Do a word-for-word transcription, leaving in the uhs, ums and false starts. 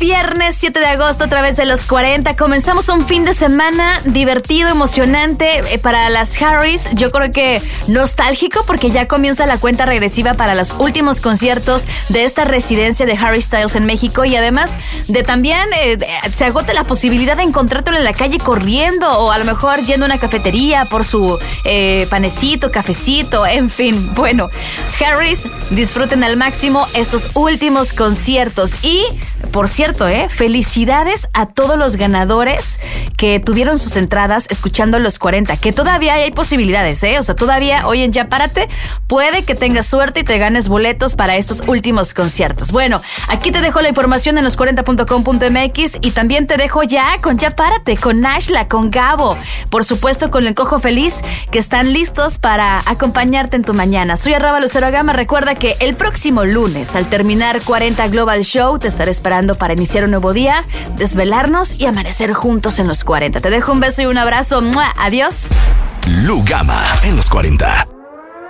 viernes siete de agosto a través de los cuarenta. Comenzamos un fin de semana divertido, emocionante eh, para las Harrys. Yo creo que nostálgico porque ya comienza la cuenta regresiva para los últimos conciertos de esta residencia de Harry Styles en México, y además de también eh, se agote la posibilidad de encontrártelo en la calle corriendo o a lo mejor yendo a una cafetería por su eh, panecito, cafecito, en fin. Bueno, Harrys, disfruten al máximo estos últimos conciertos. Y por cierto, eh, felicidades a todos los ganadores que tuvieron sus entradas escuchando los cuarenta, que todavía hay posibilidades, eh, o sea, todavía hoy en Ya Párate puede que tengas suerte y te ganes boletos para estos últimos conciertos. Bueno, aquí te dejo la información en los cuarenta punto com punto m x y también te dejo ya con Ya Párate, con Nashla, con Gabo, por supuesto con el Cojo Feliz, que están listos para acompañarte en tu mañana. Soy Arraba Lucero Gama. Recuerda que el próximo lunes, al terminar cuarenta Global Show, te estaré esperando para iniciar un nuevo día, desvelarnos y amanecer juntos en los cuarenta. Te dejo un beso y un abrazo. ¡Mua! Adiós. Lu Gama en los cuarenta.